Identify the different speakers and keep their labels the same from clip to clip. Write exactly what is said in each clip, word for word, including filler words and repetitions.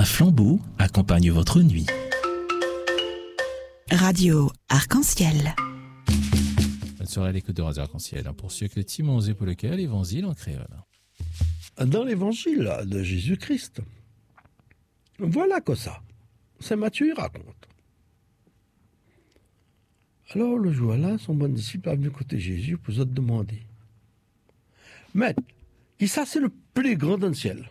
Speaker 1: Un flambeau accompagne votre nuit.
Speaker 2: Radio Arc-en-Ciel.
Speaker 3: Bonne soirée à l'écoute de Radio Arc-en-Ciel. Pour ceux que Timon et pour lequel évangile en créole.
Speaker 4: Dans l'évangile de Jésus-Christ, voilà que ça. Saint Matthieu il raconte. Alors le jour-là, son bon disciple est venu côté Jésus pour se demander. Maître, qui ça c'est le plus grand dans le ciel?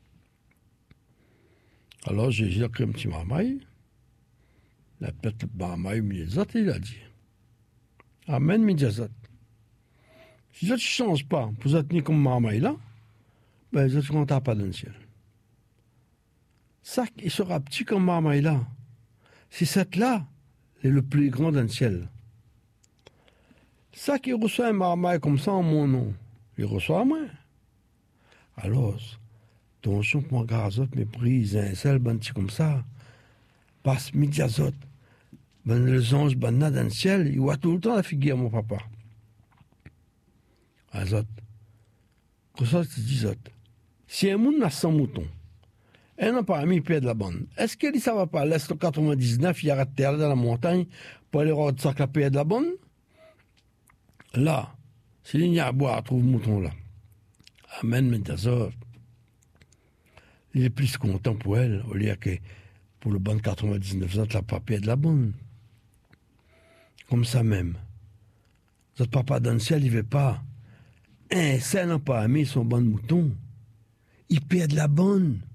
Speaker 4: Alors Jésus a créé un petit marmaille. La pète le marmaille, mais les autres, il a dit. Amen, mais les autres. Si ça ne change pas, pour vous tenir comme marmaille là, ben les autres ne comptent pas dans le ciel. Ça, il sera petit comme marmaille là. Si cette là est le plus grand dans le ciel. Ça qui reçoit un marmaille comme ça en mon nom, il reçoit moi. Alors, ton chon que mon gazot méprise un seul bon petit comme ça, passe midi azot, ben les anges ben là dans le ciel, il voit tout le temps la figure mon papa. Azot, que ça tu dis zot. Si un monde a cent moutons, un n'a pas mis pied de la bonne. Est-ce qu'il ne va pas laisser le quatre-vingt-dix-neuf, il arrête terre dans la montagne pour aller voir ça la pied de la bonne? Là, si il y a à boire, trouve mouton là. Amen, mais azot. Il est plus content pour elle, au lieu que pour le bon quatre-vingt-dix-neuf, ça la papier de la bonne. Comme ça même. Notre papa dans le ciel, il ne veut pas. Un seul n'a pas aimé son bon mouton. Il perd de la bonne.